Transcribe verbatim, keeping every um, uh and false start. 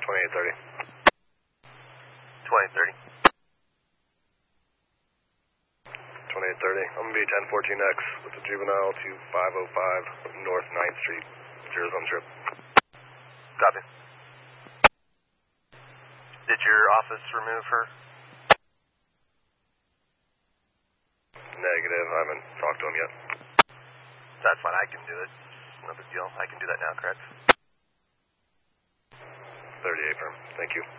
twenty-eight thirty. twenty-eight thirty. twenty-eight thirty. I'm going to be ten fourteen X with the juvenile to five oh five North ninth Street. Zero's on trip. Copy. Did your office remove her? Negative. I haven't talked to him yet. That's fine. I can do it. No big deal. I can do that now, correct? thirty-eight firm. Thank you.